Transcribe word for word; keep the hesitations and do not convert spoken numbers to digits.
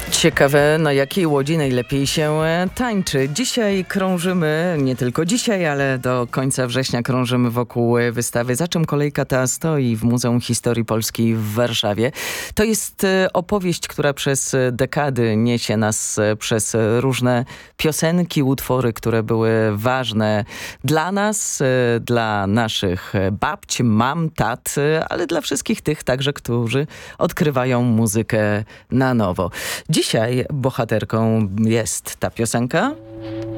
Ciekawe, na jakiej łodzi najlepiej się tańczy. Dzisiaj krążymy, nie tylko dzisiaj, ale do końca września krążymy wokół wystawy Za czym kolejka ta stoi w Muzeum Historii Polski w Warszawie. To jest opowieść, która przez dekady niesie nas przez różne piosenki, utwory, które były ważne dla nas, dla naszych babci, mam, tat, ale dla wszystkich tych także, którzy odkrywają muzykę na nowo. Dzisiaj bohaterką jest ta piosenka.